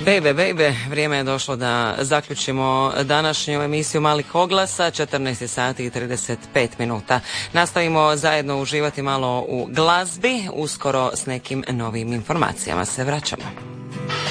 Bejbe, vrijeme je došlo da zaključimo današnju emisiju Malih oglasa, 14 sati i 35 minuta. Nastavimo zajedno uživati malo u glazbi, uskoro s nekim novim informacijama se vraćamo.